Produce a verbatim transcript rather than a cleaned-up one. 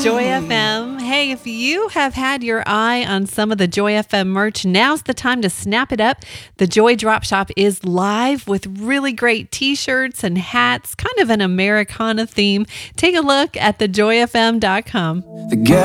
Joy F M. Hey, if you have had your eye on some of the Joy F M merch, now's the time to snap it up. The Joy Drop Shop is live with really great t-shirts and hats, kind of an Americana theme. Take a look at the joy f m dot com. The